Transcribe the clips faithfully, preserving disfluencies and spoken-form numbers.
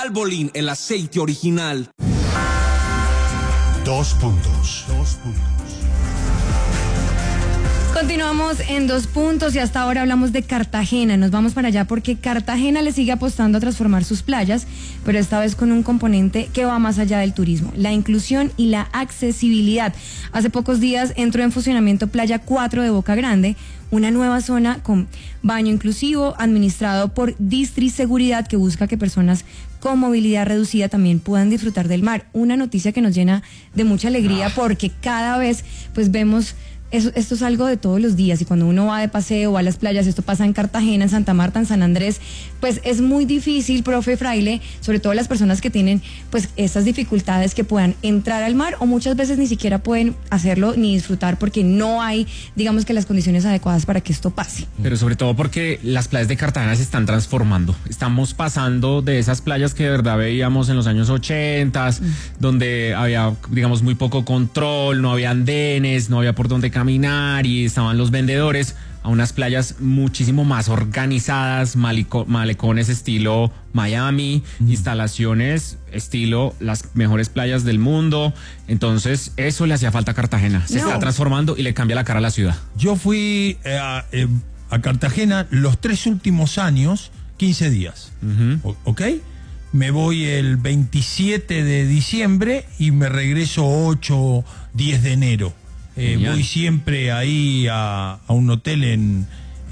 Albolín, el aceite original. Dos puntos. Dos puntos. Continuamos en Dos Puntos y hasta ahora hablamos de Cartagena. Nos vamos para allá porque Cartagena le sigue apostando a transformar sus playas, pero esta vez con un componente que va más allá del turismo, la inclusión y la accesibilidad. Hace pocos días entró en funcionamiento Playa cuatro de Boca Grande, una nueva zona con baño inclusivo administrado por Distri Seguridad que busca que personas con movilidad reducida también puedan disfrutar del mar. Una noticia que nos llena de mucha alegría porque cada vez pues vemos... Eso, esto es algo de todos los días y cuando uno va de paseo, va a las playas, esto pasa en Cartagena, en Santa Marta, en San Andrés, pues es muy difícil, profe Fraile, sobre todo las personas que tienen pues estas dificultades que puedan entrar al mar o muchas veces ni siquiera pueden hacerlo ni disfrutar porque no hay, digamos que las condiciones adecuadas para que esto pase. Pero sobre todo porque las playas de Cartagena se están transformando. Estamos pasando de esas playas que de verdad veíamos en los años ochenta, mm. donde había, digamos, muy poco control, no había andenes, no había por dónde caminar. caminar y estaban los vendedores, a unas playas muchísimo más organizadas, malico, malecones estilo Miami, mm. instalaciones estilo las mejores playas del mundo. Entonces eso le hacía falta a Cartagena, se no. está transformando y le cambia la cara a la ciudad. Yo fui eh, a, eh, a Cartagena los tres últimos años, quince días, uh-huh. ¿ok? Me voy el veintisiete de diciembre y me regreso ocho, diez de enero. Eh, voy siempre ahí a, a un hotel en,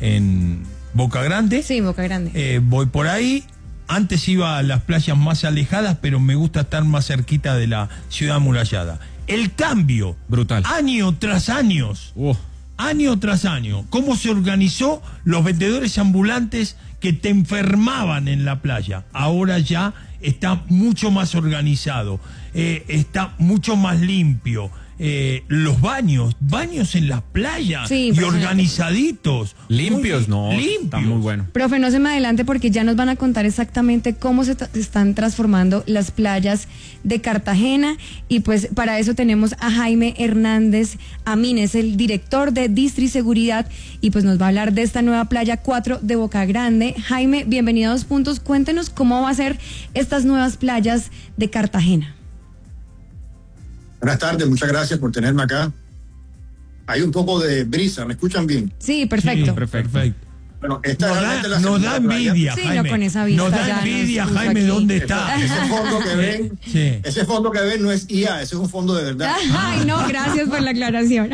en Boca Grande. Sí, Boca Grande. Eh, voy por ahí. Antes iba a las playas más alejadas, pero me gusta estar más cerquita de la ciudad amurallada. El cambio, brutal, año tras año, uh. año tras año. Cómo se organizó los vendedores ambulantes que te enfermaban en la playa. Ahora ya está mucho más organizado, eh, está mucho más limpio. Eh, los baños, baños en las playas sí, y organizaditos. Limpios, muy, no, limpios. Está muy bueno. Profe, no se me adelante porque ya nos van a contar exactamente cómo se, se están transformando las playas de Cartagena y pues para eso tenemos a Jaime Hernández Amin, es el director de Distri Seguridad y pues nos va a hablar de esta nueva Playa cuatro de Boca Grande. Jaime, bienvenido a Dos Puntos, cuéntenos cómo va a ser estas nuevas playas de Cartagena. Buenas tardes, muchas gracias por tenerme acá. Hay un poco de brisa, ¿me escuchan bien? Sí, perfecto. Sí, perfecto. Bueno, esta nos realmente da, la nos da envidia, sí, Jaime. No, con esa vista nos da envidia, nos Jaime, aquí. ¿Dónde está? Ese, ese fondo que ven, sí. ese fondo que ven no es I A, ese es un fondo de verdad. Ay, no, gracias por la aclaración.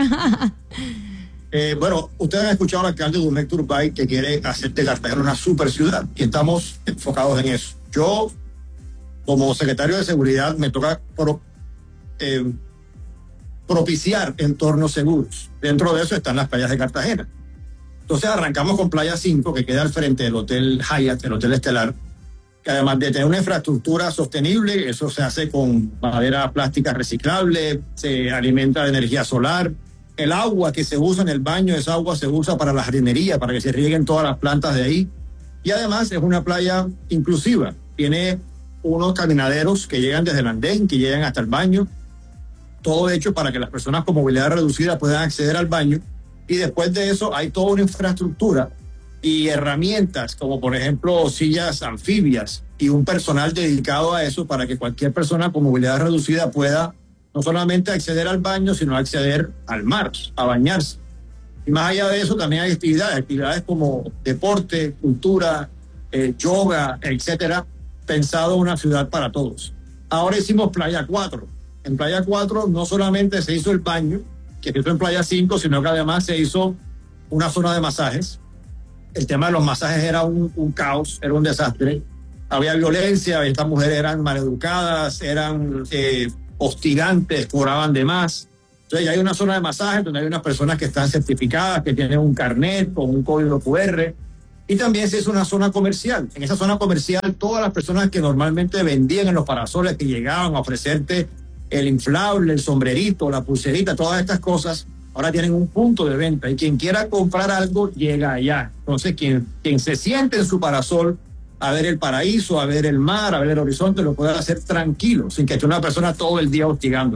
eh, bueno, ustedes han escuchado al alcalde Dumec Turbay que quiere hacer de Cartagena una super ciudad y estamos enfocados en eso. Yo, como secretario de Seguridad, me toca pro, eh, propiciar entornos seguros. Dentro de eso están las playas de Cartagena. Entonces arrancamos con Playa cinco, que queda al frente del Hotel Hyatt, el Hotel Estelar, que además de tener una infraestructura sostenible, eso se hace con madera plástica reciclable, se alimenta de energía solar. El agua que se usa en el baño, esa agua se usa para la jardinería, para que se rieguen todas las plantas de ahí. Y además es una playa inclusiva. Tiene unos caminaderos que llegan desde el andén, que llegan hasta el baño. Todo hecho para que las personas con movilidad reducida puedan acceder al baño. Y después de eso hay toda una infraestructura y herramientas, como por ejemplo sillas anfibias y un personal dedicado a eso para que cualquier persona con movilidad reducida pueda no solamente acceder al baño, sino acceder al mar, a bañarse. Y más allá de eso también hay actividades, actividades como deporte, cultura, eh, yoga, etcétera, pensado una ciudad para todos. Ahora hicimos Playa cuatro. En Playa cuatro no solamente se hizo el baño, que se hizo en Playa cinco, sino que además se hizo una zona de masajes. El tema de los masajes era un, un caos, era un desastre. Había violencia, estas mujeres eran maleducadas, eran eh, hostigantes, cobraban de más. Entonces ya hay una zona de masajes donde hay unas personas que están certificadas, que tienen un carnet con un código cu erre. Y también se hizo una zona comercial. En esa zona comercial, todas las personas que normalmente vendían en los parasoles, que llegaban a ofrecerte el inflable, el sombrerito, la pulserita, todas estas cosas, ahora tienen un punto de venta. Y quien quiera comprar algo, llega allá. Entonces, quien, quien se siente en su parasol a ver el paraíso, a ver el mar, a ver el horizonte, lo puede hacer tranquilo, sin que esté una persona todo el día hostigándolo.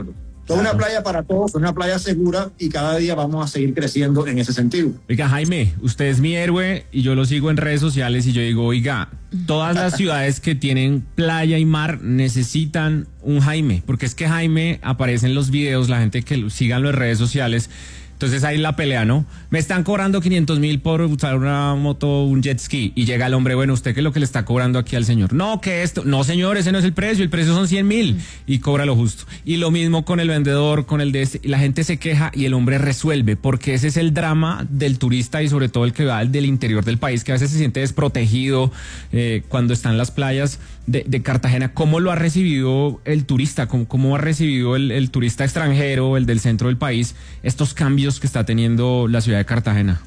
Es una playa para todos, una playa segura y cada día vamos a seguir creciendo en ese sentido. Oiga, Jaime, usted es mi héroe y yo lo sigo en redes sociales y yo digo, oiga, todas las ciudades que tienen playa y mar necesitan un Jaime, porque es que Jaime aparece en los videos, la gente que lo, síganlo en redes sociales. Entonces ahí la pelea, ¿no? Me están cobrando quinientos mil por usar una moto, un jet ski. Y llega el hombre, bueno, ¿usted qué es lo que le está cobrando aquí al señor? No, que esto. No, señor, ese no es el precio. El precio son cien mil. Y cobra lo justo. Y lo mismo con el vendedor, con el de este. La gente se queja y el hombre resuelve. Porque ese es el drama del turista y sobre todo el que va del interior del país, que a veces se siente desprotegido eh, cuando está en las playas de, de Cartagena. ¿Cómo lo ha recibido el turista? ¿Cómo, cómo ha recibido el, el turista extranjero, el del centro del país, estos cambios que está teniendo la ciudad de Cartagena?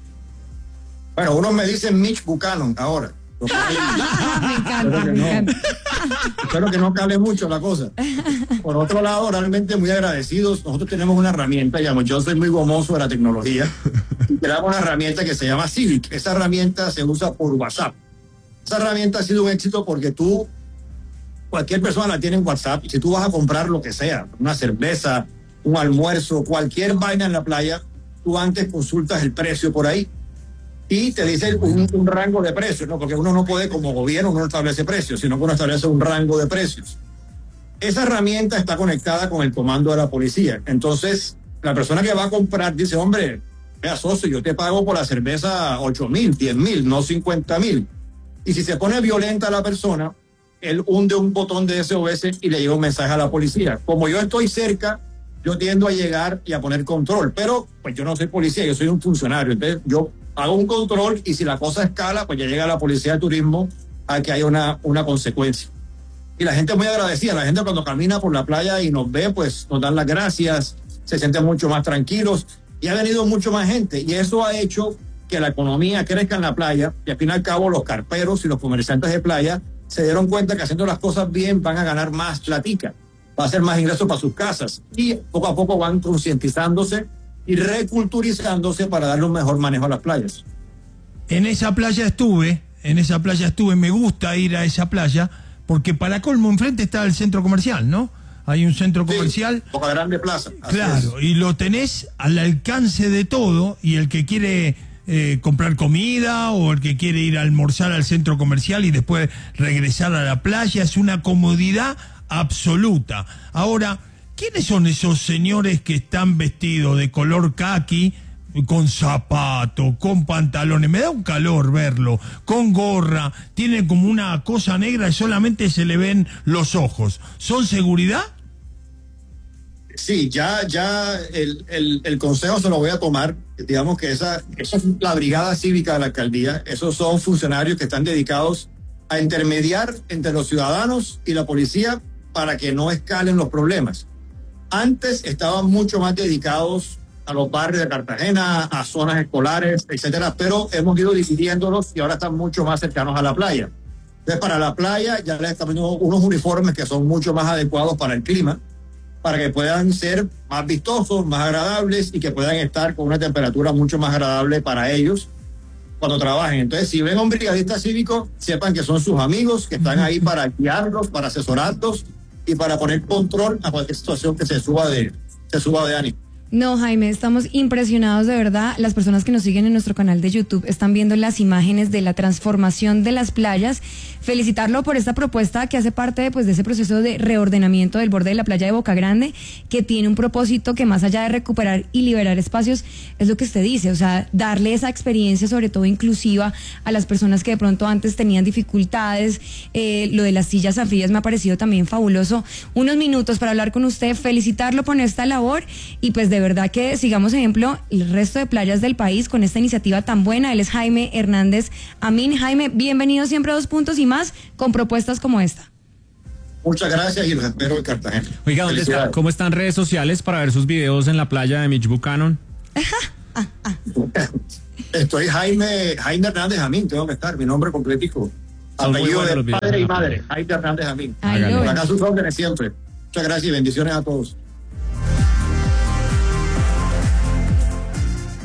Bueno, unos me dicen Mitch Buchanan ahora. Me encanta, espero, que me no, encanta. espero que no cale mucho la cosa. Por otro lado, realmente muy agradecidos. Nosotros tenemos una herramienta, digamos, yo soy muy gomoso de la tecnología. Y tenemos una herramienta que se llama Civic. Esa herramienta se usa por WhatsApp. Esa herramienta ha sido un éxito porque tú, cualquier persona la tiene en WhatsApp. Y si tú vas a comprar lo que sea, una cerveza, un almuerzo, cualquier vaina en la playa, tú antes consultas el precio por ahí y te dice un, un rango de precios, ¿no? Porque uno no puede, como gobierno, uno no establece precios, sino que uno establece un rango de precios. Esa herramienta está conectada con el comando de la policía. Entonces, la persona que va a comprar dice, hombre, vea, socio, yo te pago por la cerveza ocho mil, diez mil, no cincuenta mil. Y si se pone violenta la persona, él hunde un botón de S O S y le llega un mensaje a la policía. Como yo estoy cerca, yo tiendo a llegar y a poner control, pero pues yo no soy policía, yo soy un funcionario. Entonces yo hago un control y si la cosa escala, pues ya llega la policía de turismo a que haya una, una consecuencia. Y la gente es muy agradecida. La gente cuando camina por la playa y nos ve, pues nos dan las gracias, se sienten mucho más tranquilos y ha venido mucho más gente. Y eso ha hecho que la economía crezca en la playa y al fin y al cabo los carperos y los comerciantes de playa se dieron cuenta que haciendo las cosas bien van a ganar más platica. Va a hacer más ingresos para sus casas y poco a poco van concientizándose y reculturizándose para darle un mejor manejo a las playas. En esa playa estuve, en esa playa estuve, me gusta ir a esa playa porque para colmo enfrente está el centro comercial, ¿no? Hay un centro comercial. Sí, Boca Grande Plaza. Claro, y lo tenés al alcance de todo y el que quiere eh, comprar comida o el que quiere ir a almorzar al centro comercial y después regresar a la playa, es una comodidad absoluta. Ahora, ¿quiénes son esos señores que están vestidos de color caqui, con zapato, con pantalones? Me da un calor verlo, con gorra, tiene como una cosa negra y solamente se le ven los ojos. ¿Son seguridad? Sí, ya, ya el, el, el consejo se lo voy a tomar. Digamos que esa, esa es la brigada cívica de la alcaldía. Esos son funcionarios que están dedicados a intermediar entre los ciudadanos y la policía para que no escalen los problemas. Antes estaban mucho más dedicados a los barrios de Cartagena, a zonas escolares, etcétera, pero hemos ido dividiéndolos y ahora están mucho más cercanos a la playa. Entonces, para la playa ya les estamos poniendo unos uniformes que son mucho más adecuados para el clima, para que puedan ser más vistosos, más agradables y que puedan estar con una temperatura mucho más agradable para ellos cuando trabajen. Entonces, si ven a un brigadista cívico, sepan que son sus amigos, que están ahí para guiarlos, para asesorarlos y para poner control a cualquier situación que se suba de, se suba de ánimo. No, Jaime, estamos impresionados de verdad. Las personas que nos siguen en nuestro canal de YouTube están viendo las imágenes de la transformación de las playas. Felicitarlo por esta propuesta que hace parte pues, de ese proceso de reordenamiento del borde de la playa de Boca Grande, que tiene un propósito que más allá de recuperar y liberar espacios, es lo que usted dice, o sea, darle esa experiencia sobre todo inclusiva a las personas que de pronto antes tenían dificultades. Eh, lo de las sillas anfibias me ha parecido también fabuloso. Unos minutos para hablar con usted, felicitarlo por esta labor y pues de verdad que sigamos ejemplo el resto de playas del país con esta iniciativa tan buena. Él es Jaime Hernández Amin. Jaime, bienvenido siempre a Dos Puntos y más con propuestas como esta. Muchas gracias y los espero en Cartagena. Oiga, ¿dónde está? ¿Cómo están redes sociales para ver sus videos en la playa de Mitch Buchanan? ah, ah. Estoy Jaime, Jaime Hernández Amin, tengo que estar, mi nombre completico. Apellido de padre y madre, Jaime Hernández Amin. Por acá sus órdenes siempre. Muchas gracias y bendiciones a todos.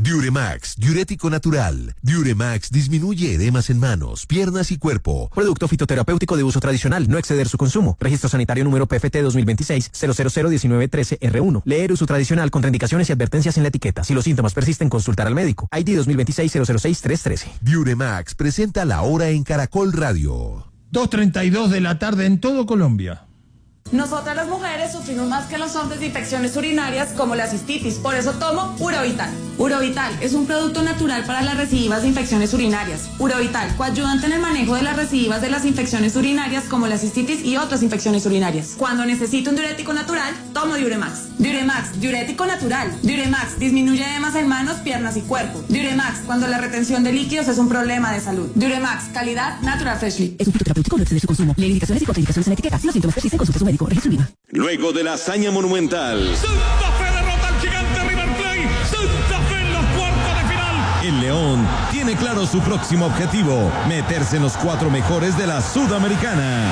Diuremax, diurético natural. Diuremax disminuye edemas en manos, piernas y cuerpo. Producto fitoterapéutico de uso tradicional, no exceder su consumo. Registro sanitario número P F T dos mil veintiséis cero cero cero diecinueve trece R uno. Leer uso tradicional, contraindicaciones y advertencias en la etiqueta. Si los síntomas persisten, consultar al médico. I D dos mil veintiséis cero cero seis tres trece. Diuremax presenta la hora en Caracol Radio. dos treinta y dos de la tarde en todo Colombia. Nosotras las mujeres sufrimos más que los hombres de infecciones urinarias como la cistitis, por eso tomo Urovital. Urovital es un producto natural para las recidivas de infecciones urinarias. Urovital, coayudante en el manejo de las recidivas de las infecciones urinarias como la cistitis y otras infecciones urinarias. Cuando necesito un diurético natural, tomo Diuremax. Diuremax, diurético natural. Diuremax, disminuye edemas en manos, piernas y cuerpo. Diuremax, cuando la retención de líquidos es un problema de salud. Diuremax, calidad Natural Freshly. Es un fitoterapéutico, no excede su consumo. Lee indicaciones y contraindicaciones en la etiqueta. Si los síntomas persisten, consulte a su médico. Registro I V A. Luego de la hazaña monumental, Santa Fe derrota al gigante River Plate. Santa Fe en los cuartos de final. el León tiene claro su próximo objetivo: meterse en los cuatro mejores de la Sudamericana.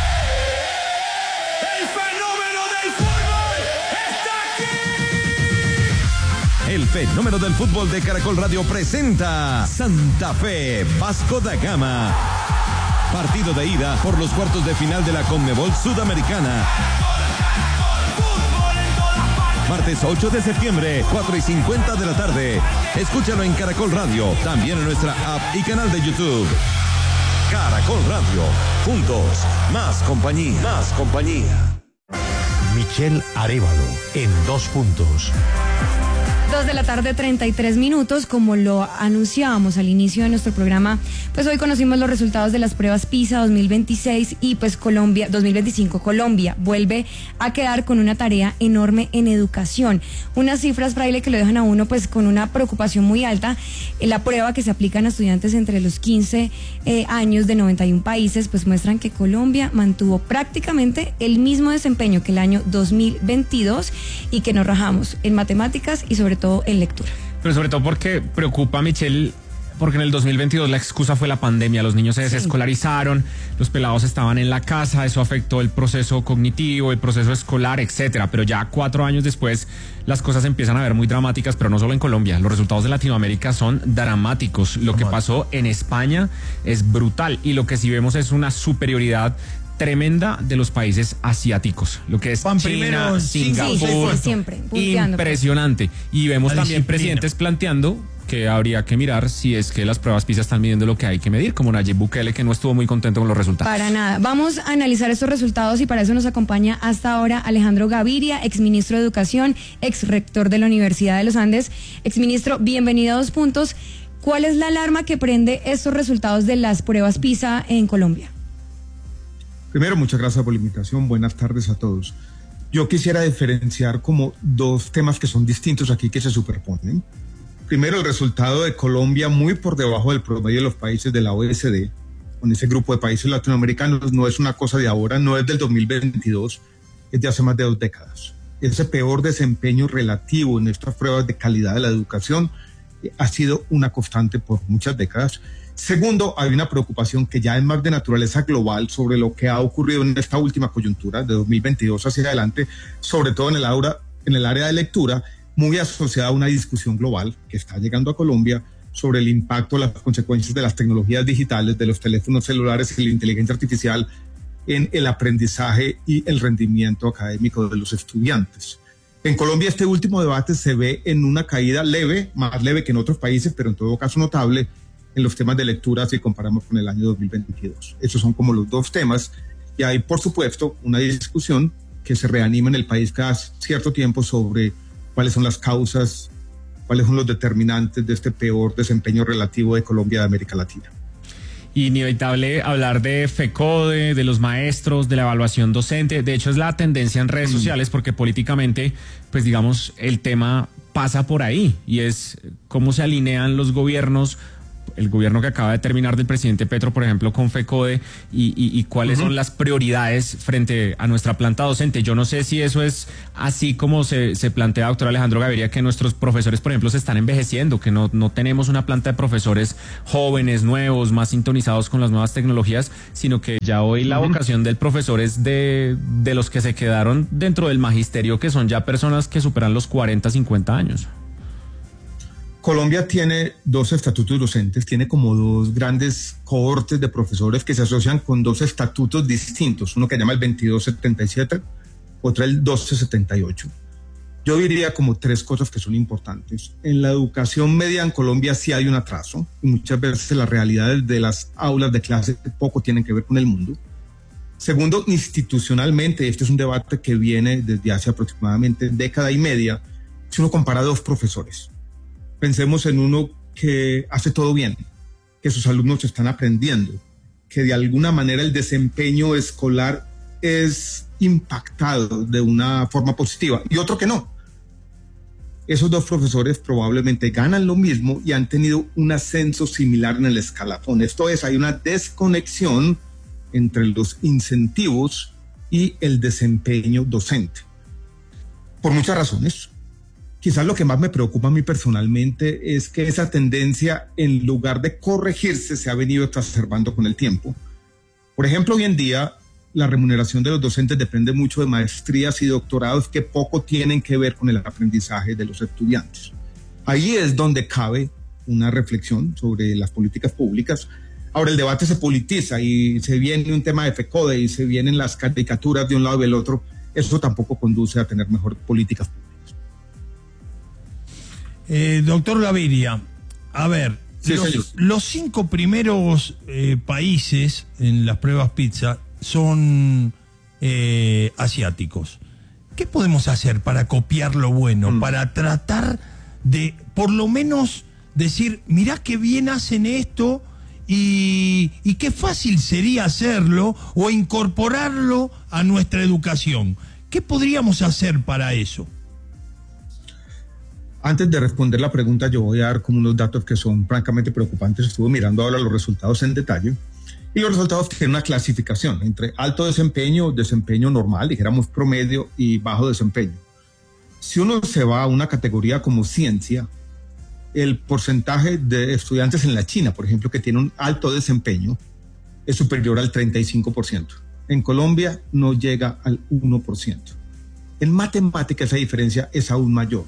El fenómeno del fútbol está aquí. El fenómeno del fútbol de Caracol Radio presenta Santa Fe Vasco da Gama. Partido de ida por los cuartos de final de la Conmebol Sudamericana. Martes ocho de septiembre, cuatro y cincuenta de la tarde. Escúchalo en Caracol Radio, también en nuestra app y canal de YouTube. Caracol Radio, juntos, más compañía, más compañía. Michelle Arévalo, en dos puntos. Dos de la tarde, treinta y tres minutos. Como lo anunciábamos al inicio de nuestro programa, pues hoy conocimos los resultados de las pruebas PISA dos mil veintiséis y pues Colombia, dos mil veinticinco, Colombia vuelve a quedar con una tarea enorme en educación. Unas cifras, Fraile, que lo dejan a uno pues con una preocupación muy alta. La prueba que se aplican a estudiantes entre los quince eh, años de noventa y un países, pues muestran que Colombia mantuvo prácticamente el mismo desempeño que el año dos mil veintidós y que nos rajamos en matemáticas y sobre todo en lectura. Pero sobre todo porque preocupa, Michelle, porque en el dos mil veintidós la excusa fue la pandemia, los niños se desescolarizaron, sí. Los pelados estaban en la casa, eso afectó el proceso cognitivo, el proceso escolar, etcétera. Pero ya cuatro años después las cosas empiezan a ver muy dramáticas, pero no solo en Colombia, los resultados de Latinoamérica son dramáticos. Lo que pasó en España es brutal y lo que sí vemos es una superioridad tremenda de los países asiáticos, lo que es Van China, primero, Singapur, sí, sí, sí, siempre, punteando. Impresionante. Y vemos La también disciplina. presidentes planteando que habría que mirar si es que las pruebas PISA están midiendo lo que hay que medir, como Nayib Bukele, que no estuvo muy contento con los resultados. Para nada. Vamos a analizar estos resultados y para eso nos acompaña hasta ahora Alejandro Gaviria, exministro de Educación, ex rector de la Universidad de los Andes. Exministro, bienvenido a Dos Puntos. ¿Cuál es la alarma que prende estos resultados de las pruebas PISA en Colombia? Primero, muchas gracias por la invitación. Buenas tardes a todos. Yo quisiera diferenciar como dos temas que son distintos aquí, que se superponen. Primero, el resultado de Colombia muy por debajo del promedio de los países de la O E C D, con ese grupo de países latinoamericanos, no es una cosa de ahora, no es del dos mil veintidós, es de hace más de dos décadas. Ese peor desempeño relativo en estas pruebas de calidad de la educación eh, ha sido una constante por muchas décadas. Segundo, hay una preocupación que ya es más de naturaleza global sobre lo que ha ocurrido en esta última coyuntura de dos mil veintidós hacia adelante, sobre todo en el, aura, en el área de lectura, muy asociada a una discusión global que está llegando a Colombia sobre el impacto, las consecuencias de las tecnologías digitales, de los teléfonos celulares y la inteligencia artificial en el aprendizaje y el rendimiento académico de los estudiantes. En Colombia este último debate se ve en una caída leve, más leve que en otros países, pero en todo caso notable, en los temas de lectura si comparamos con el año dos mil veintidós. Esos son como los dos temas y hay, por supuesto, una discusión que se reanima en el país cada cierto tiempo sobre cuáles son las causas, cuáles son los determinantes de este peor desempeño relativo de Colombia de América Latina. Inevitable hablar de FECODE, de los maestros, de la evaluación docente. De hecho, es la tendencia en redes sociales porque políticamente, pues digamos, el tema pasa por ahí y es cómo se alinean los gobiernos, el gobierno que acaba de terminar del presidente Petro, por ejemplo, con FECODE y, y, y cuáles uh-huh. son las prioridades frente a nuestra planta docente. Yo no sé si eso es así como se, se plantea, doctor Alejandro Gaviria, que nuestros profesores, por ejemplo, se están envejeciendo, que no, no tenemos una planta de profesores jóvenes, nuevos, más sintonizados con las nuevas tecnologías, sino que ya hoy la uh-huh. vocación del profesor es de, de los que se quedaron dentro del magisterio, que son ya personas que superan los cuarenta, cincuenta años. Colombia tiene dos estatutos docentes, tiene como dos grandes cohortes de profesores que se asocian con dos estatutos distintos, uno que se llama el veintidós setenta y siete, otro el doce setenta y ocho. Yo diría como tres cosas que son importantes. En la educación media en Colombia sí hay un atraso, y muchas veces las realidades de las aulas de clase poco tienen que ver con el mundo. Segundo, institucionalmente, este es un debate que viene desde hace aproximadamente década y media, si uno compara dos profesores. Pensemos en uno que hace todo bien, que sus alumnos están aprendiendo, que de alguna manera el desempeño escolar es impactado de una forma positiva, y otro que no. Esos dos profesores probablemente ganan lo mismo y han tenido un ascenso similar en el escalafón. Esto es, hay una desconexión entre los incentivos y el desempeño docente. Por muchas razones. Quizás lo que más me preocupa a mí personalmente es que esa tendencia, en lugar de corregirse, se ha venido exacerbando con el tiempo. Por ejemplo, hoy en día, la remuneración de los docentes depende mucho de maestrías y doctorados que poco tienen que ver con el aprendizaje de los estudiantes. Ahí es donde cabe una reflexión sobre las políticas públicas. Ahora el debate se politiza y se viene un tema de FECODE y se vienen las caricaturas de un lado y del otro. Eso tampoco conduce a tener mejores políticas públicas. Eh, doctor Gaviria, a ver, sí, los, los cinco primeros eh, países en las pruebas PISA son eh, asiáticos. ¿Qué podemos hacer para copiar lo bueno? Mm. Para tratar de, por lo menos, decir, mirá qué bien hacen esto y, y qué fácil sería hacerlo o incorporarlo a nuestra educación. ¿Qué podríamos hacer para eso? Antes de responder la pregunta, yo voy a dar como unos datos que son francamente preocupantes. Estuve mirando ahora los resultados en detalle y los resultados tienen una clasificación entre alto desempeño, desempeño normal, dijéramos promedio, y bajo desempeño. Si uno se va a una categoría como ciencia, el porcentaje de estudiantes en la China, por ejemplo, que tiene un alto desempeño, es superior al treinta y cinco por ciento. En Colombia no llega al uno por ciento. En matemáticas esa diferencia es aún mayor.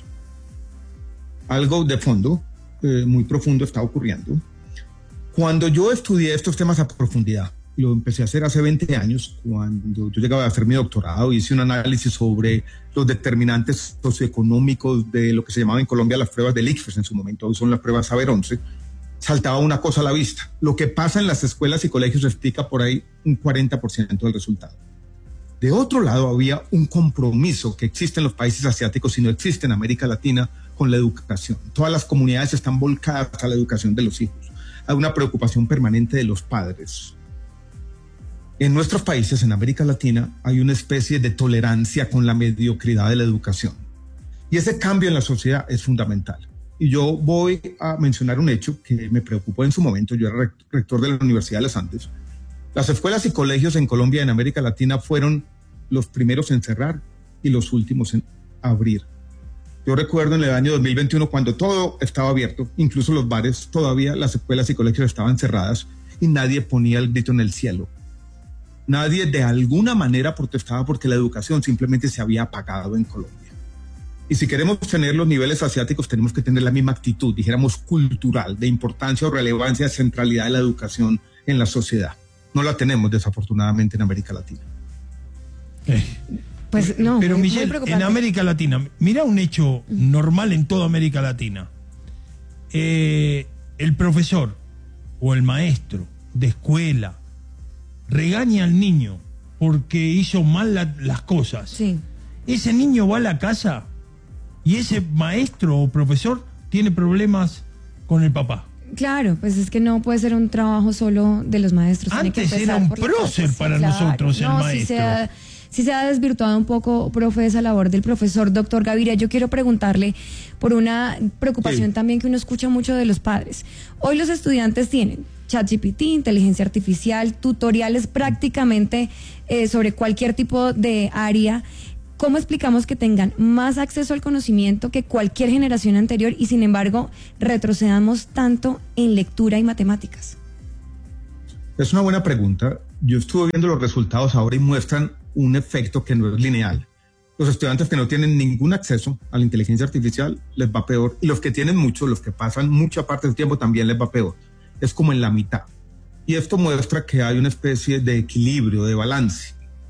Algo de fondo, eh, muy profundo está ocurriendo. Cuando yo estudié estos temas a profundidad, lo empecé a hacer hace veinte años, cuando yo llegaba a hacer mi doctorado, hice un análisis sobre los determinantes socioeconómicos de lo que se llamaba en Colombia las pruebas del ICFES en su momento, hoy son las pruebas Saber once, saltaba una cosa a la vista. Lo que pasa en las escuelas y colegios explica por ahí un cuarenta por ciento del resultado. De otro lado, había un compromiso que existe en los países asiáticos y no existe en América Latina con la educación. Todas las comunidades están volcadas a la educación de los hijos. Hay una preocupación permanente de los padres. En nuestros países, en América Latina, hay una especie de tolerancia con la mediocridad de la educación. Y ese cambio en la sociedad es fundamental. Y yo voy a mencionar un hecho que me preocupó en su momento. Yo era rector de la Universidad de los Andes. Las escuelas y colegios en Colombia y en América Latina fueron los primeros en cerrar y los últimos en abrir. Yo recuerdo en el año dos mil veintiuno, cuando todo estaba abierto, incluso los bares, todavía las escuelas y colegios estaban cerradas y nadie ponía el grito en el cielo. Nadie de alguna manera protestaba porque la educación simplemente se había apagado en Colombia. Y si queremos tener los niveles asiáticos, tenemos que tener la misma actitud, dijéramos cultural, de importancia o relevancia, centralidad de la educación en la sociedad. No la tenemos, desafortunadamente, en América Latina. Eh. Pues no, pero muy, Michelle, muy en América Latina, mira un hecho normal en toda América Latina. Eh, el profesor o el maestro de escuela regaña al niño porque hizo mal la, las cosas. Sí. Ese niño va a la casa y ese maestro o profesor tiene problemas con el papá. Claro, pues es que no puede ser un trabajo solo de los maestros. Antes era un prócer para nosotros el no, maestro. Si se ha, si se ha desvirtuado un poco, profe, esa labor del profesor. Doctor Gaviria, yo quiero preguntarle por una preocupación sí. también que uno escucha mucho de los padres. Hoy los estudiantes tienen ChatGPT, inteligencia artificial, tutoriales prácticamente eh, sobre cualquier tipo de área. ¿Cómo explicamos que tengan más acceso al conocimiento que cualquier generación anterior y sin embargo retrocedamos tanto en lectura y matemáticas? Es una buena pregunta. Yo estuve viendo los resultados ahora y muestran un efecto que no es lineal. Los estudiantes que no tienen ningún acceso a la inteligencia artificial les va peor, y los que tienen mucho, los que pasan mucha parte del tiempo, también les va peor. Es como en la mitad. Y esto muestra que hay una especie de equilibrio, de balance.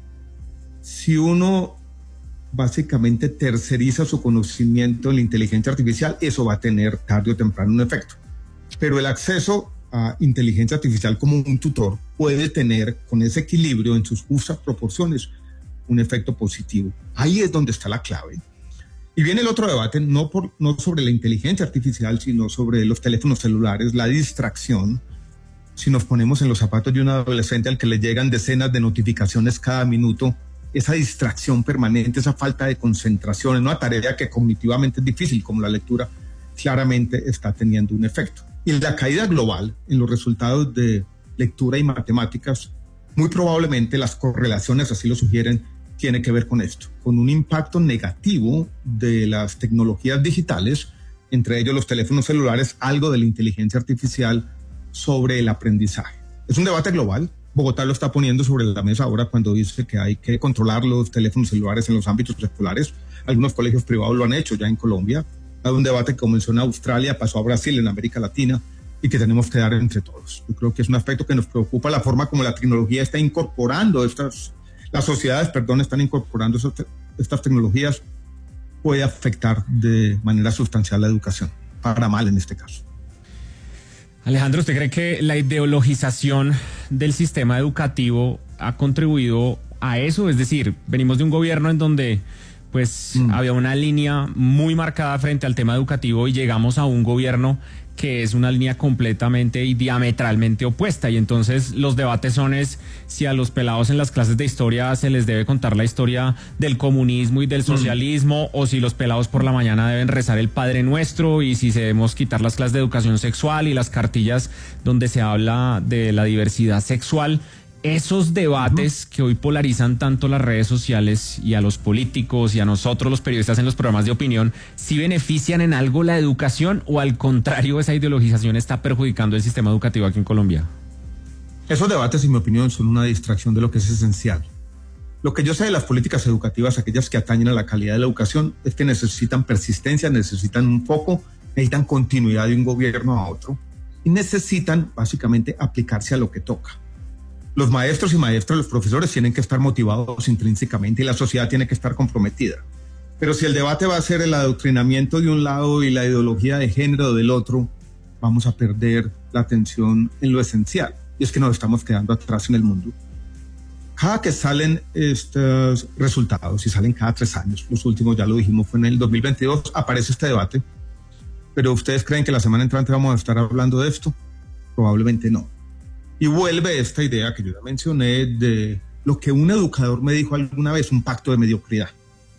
Si uno básicamente terceriza su conocimiento en la inteligencia artificial, eso va a tener tarde o temprano un efecto. Pero el acceso a inteligencia artificial como un tutor puede tener, con ese equilibrio en sus justas proporciones, un efecto positivo. Ahí es donde está la clave. Y viene el otro debate, no, por, no sobre la inteligencia artificial, sino sobre los teléfonos celulares, la distracción. Si nos ponemos en los zapatos de un adolescente al que le llegan decenas de notificaciones cada minuto, esa distracción permanente, esa falta de concentración en una tarea que cognitivamente es difícil, como la lectura, claramente está teniendo un efecto. Y la caída global en los resultados de lectura y matemáticas, muy probablemente las correlaciones, así lo sugieren, tiene que ver con esto, con un impacto negativo de las tecnologías digitales, entre ellos los teléfonos celulares, algo de la inteligencia artificial sobre el aprendizaje. Es un debate global. Bogotá lo está poniendo sobre la mesa ahora cuando dice que hay que controlar los teléfonos celulares en los ámbitos escolares. Algunos colegios privados lo han hecho ya en Colombia. Hay un debate que comenzó en Australia, pasó a Brasil, en América Latina, y que tenemos que dar entre todos. Yo creo que es un aspecto que nos preocupa, la forma como la tecnología está incorporando estas, las sociedades, perdón, están incorporando esas, estas tecnologías, puede afectar de manera sustancial la educación, para mal en este caso. Alejandro, ¿usted cree que la ideologización del sistema educativo ha contribuido a eso? Es decir, venimos de un gobierno en donde pues mm. había una línea muy marcada frente al tema educativo y llegamos a un gobierno que es una línea completamente y diametralmente opuesta, y entonces los debates son es si a los pelados en las clases de historia se les debe contar la historia del comunismo y del socialismo, mm. o si los pelados por la mañana deben rezar el Padre Nuestro, y si se debemos quitar las clases de educación sexual y las cartillas donde se habla de la diversidad sexual. Esos debates que hoy polarizan tanto las redes sociales y a los políticos y a nosotros los periodistas en los programas de opinión, ¿sí benefician en algo la educación o al contrario esa ideologización está perjudicando el sistema educativo aquí en Colombia? Esos debates, en mi opinión, son una distracción de lo que es esencial. Lo que yo sé de las políticas educativas, aquellas que atañen a la calidad de la educación, es que necesitan persistencia, necesitan un foco, necesitan continuidad de un gobierno a otro y necesitan básicamente aplicarse a lo que toca. Los maestros y maestras, los profesores tienen que estar motivados intrínsecamente y la sociedad tiene que estar comprometida. Pero si el debate va a ser el adoctrinamiento de un lado y la ideología de género del otro, vamos a perder la atención en lo esencial. Y es que nos estamos quedando atrás en el mundo. Cada que salen estos resultados, y salen cada tres años, los últimos ya lo dijimos, fue en el dos mil veintidós, aparece este debate. Pero ¿ustedes creen que la semana entrante vamos a estar hablando de esto? Probablemente no. Y vuelve esta idea que yo ya mencioné de lo que un educador me dijo alguna vez, un pacto de mediocridad.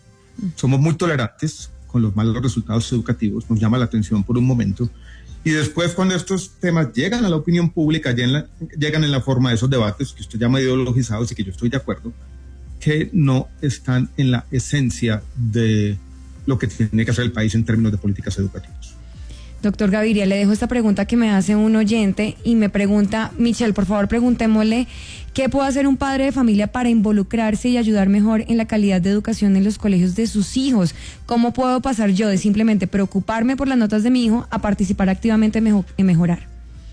Somos muy tolerantes con los malos resultados educativos, nos llama la atención por un momento, y después cuando estos temas llegan a la opinión pública, llegan, la, llegan en la forma de esos debates que usted llama ideologizados y que yo estoy de acuerdo, que no están en la esencia de lo que tiene que hacer el país en términos de políticas educativas. Doctor Gaviria, le dejo esta pregunta que me hace un oyente y me pregunta, Michelle, por favor preguntémosle, ¿qué puede hacer un padre de familia para involucrarse y ayudar mejor en la calidad de educación en los colegios de sus hijos? ¿Cómo puedo pasar yo de simplemente preocuparme por las notas de mi hijo a participar activamente en mejorar?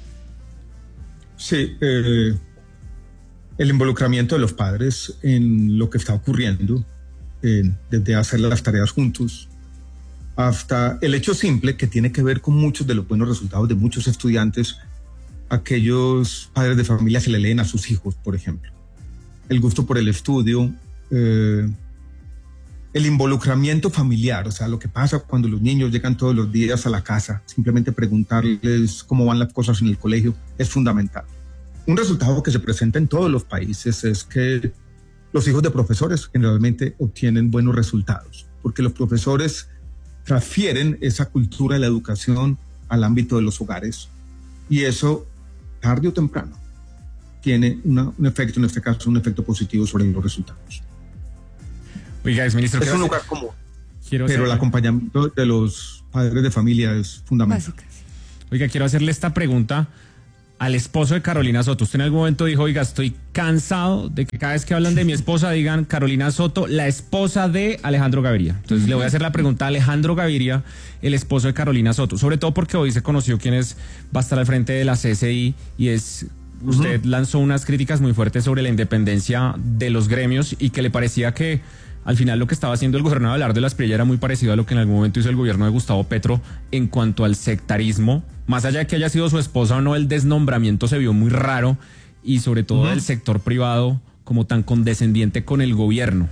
Sí, eh, el involucramiento de los padres en lo que está ocurriendo, eh, desde hacer las tareas juntos, hasta el hecho simple que tiene que ver con muchos de los buenos resultados de muchos estudiantes, aquellos padres de familia que le leen a sus hijos, por ejemplo. El gusto por el estudio, eh, el involucramiento familiar, o sea, lo que pasa cuando los niños llegan todos los días a la casa, simplemente preguntarles cómo van las cosas en el colegio, es fundamental. Un resultado que se presenta en todos los países es que los hijos de profesores generalmente obtienen buenos resultados, porque los profesores transfieren esa cultura de la educación al ámbito de los hogares, y eso tarde o temprano tiene una, un efecto, en este caso un efecto positivo sobre los resultados. Oiga, exministro, es un lugar común, pero hacer... el acompañamiento de los padres de familia es fundamental. Básicas. Oiga, quiero hacerle esta pregunta al esposo de Carolina Soto. Usted en algún momento dijo, oiga, estoy cansado de que cada vez que hablan de mi esposa digan Carolina Soto, la esposa de Alejandro Gaviria. Entonces le voy a hacer la pregunta a Alejandro Gaviria, el esposo de Carolina Soto, sobre todo porque hoy se conoció quién es, va a estar al frente de la C S I y es... Usted uh-huh. lanzó unas críticas muy fuertes sobre la independencia de los gremios y que le parecía que al final lo que estaba haciendo el gobierno de Abelardo de la Espriella era muy parecido a lo que en algún momento hizo el gobierno de Gustavo Petro en cuanto al sectarismo. Más allá de que haya sido su esposa o no, el desnombramiento se vio muy raro y sobre todo uh-huh. del sector privado como tan condescendiente con el gobierno.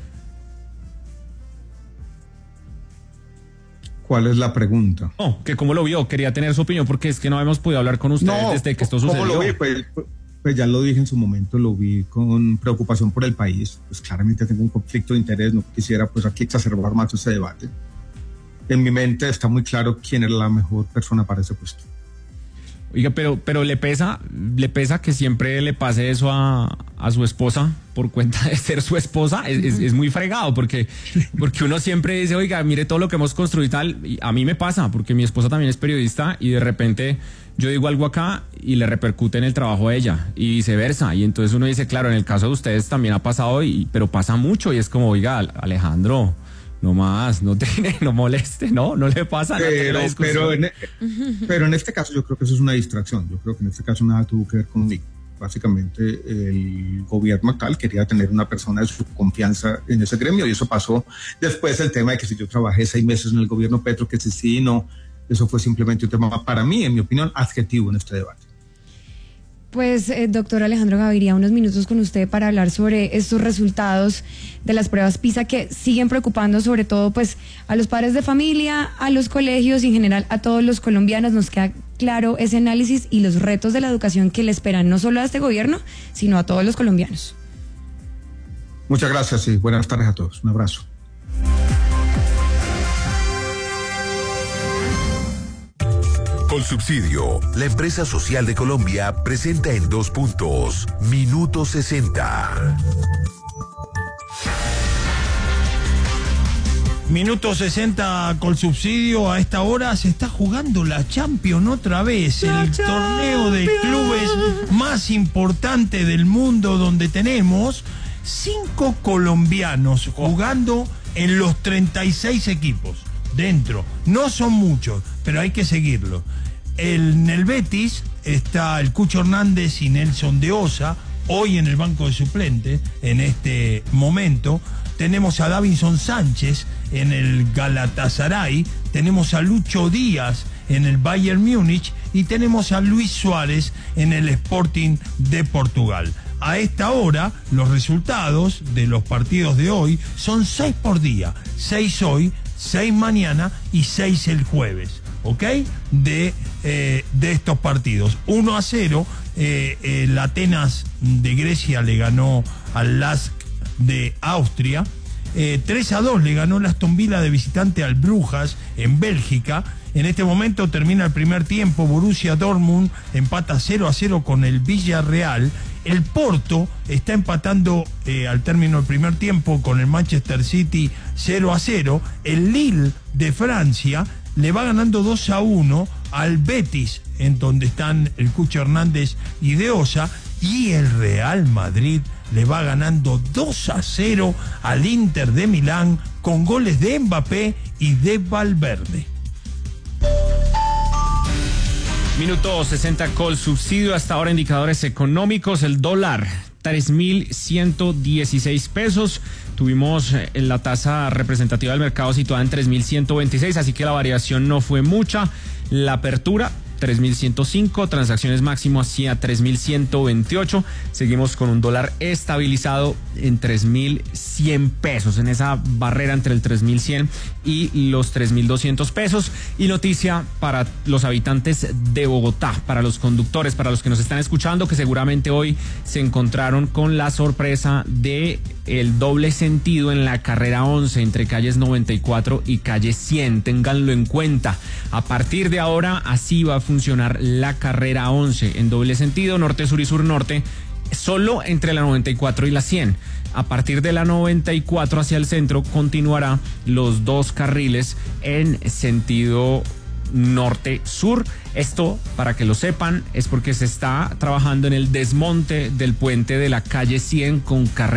¿Cuál es la pregunta? No, que cómo lo vio, quería tener su opinión porque es que no habíamos podido hablar con ustedes no, desde que esto sucedió. ¿Cómo lo vi? Pues, pues ya lo dije en su momento, lo vi con preocupación por el país. Pues claramente tengo un conflicto de interés, no quisiera pues aquí exacerbar más ese debate. En mi mente está muy claro quién era la mejor persona para ese puesto. Oiga, pero, pero le pesa, le pesa que siempre le pase eso a, a su esposa por cuenta de ser su esposa. Es, es, es muy fregado porque, porque uno siempre dice, oiga, mire todo lo que hemos construido y tal. Y a mí me pasa porque mi esposa también es periodista y de repente yo digo algo acá y le repercute en el trabajo a ella y viceversa. Y entonces uno dice, claro, en el caso de ustedes también ha pasado, y, pero pasa mucho y es como, oiga, Alejandro, no más, no te, no moleste, no, no le pasa nada. Pero, pero, en, pero en este caso yo creo que eso es una distracción. Yo creo que en este caso nada tuvo que ver conmigo. Básicamente el gobierno actual quería tener una persona de su confianza en ese gremio y eso pasó. Después el tema de que si yo trabajé seis meses en el gobierno Petro, que si sí, no, eso fue simplemente un tema para mí, en mi opinión, adjetivo en este debate. Pues, eh, doctor Alejandro Gaviria, unos minutos con usted para hablar sobre estos resultados de las pruebas PISA que siguen preocupando sobre todo pues a los padres de familia, a los colegios y en general a todos los colombianos. Nos queda claro ese análisis y los retos de la educación que le esperan no solo a este gobierno, sino a todos los colombianos. Muchas gracias y buenas tardes a todos. Un abrazo. Colsubsidio, la empresa social de Colombia, presenta en dos puntos, Minuto sesenta. Minuto sesenta Colsubsidio. A esta hora se está jugando la Champions otra vez, la el Champions. Torneo de clubes más importante del mundo, donde tenemos cinco colombianos jugando en los treinta y seis equipos. Dentro, no son muchos, pero hay que seguirlo. El, en el Betis está el Cucho Hernández y Nelson de Osa, hoy en el banco de suplentes, en este momento. Tenemos a Davinson Sánchez en el Galatasaray, tenemos a Lucho Díaz en el Bayern Múnich y tenemos a Luis Suárez en el Sporting de Portugal. A esta hora, los resultados de los partidos de hoy son seis por día, seis hoy, seis mañana y seis el jueves, ¿ok? De, eh, de estos partidos. uno a cero, eh, el Atenas de Grecia le ganó al Lask de Austria. Eh, tres a dos le ganó el Aston Villa de visitante al Brujas en Bélgica. En este momento termina el primer tiempo. Borussia Dortmund empata cero a cero con el Villarreal. El Porto está empatando eh, al término del primer tiempo con el Manchester City cero a cero. El Lille de Francia le va ganando dos a uno al Betis, en donde están el Cucho Hernández y De Osa. Y el Real Madrid le va ganando dos a cero al Inter de Milán con goles de Mbappé y de Valverde. Minuto sesenta Colsubsidio. Hasta ahora indicadores económicos. El dólar, tres mil ciento dieciséis pesos. Tuvimos en la tasa representativa del mercado situada en tres mil ciento veintiséis, así que la variación no fue mucha. La apertura, tres mil ciento cinco, transacciones máximo hacia tres mil ciento veintiocho. Seguimos con un dólar estabilizado en tres mil cien pesos, en esa barrera entre el tres mil cien y los tres mil doscientos pesos. Y noticia para los habitantes de Bogotá, para los conductores, para los que nos están escuchando, que seguramente hoy se encontraron con la sorpresa de el doble sentido en la carrera once entre calles noventa y cuatro y calle cien. Ténganlo en cuenta. A partir de ahora así va a funcionar la carrera once en doble sentido, norte, sur y sur norte, solo entre la noventa y cuatro y la cien. A partir de la noventa y cuatro hacia el centro continuará los dos carriles en sentido norte-sur. Esto, para que lo sepan, es porque se está trabajando en el desmonte del puente de la calle cien con carrera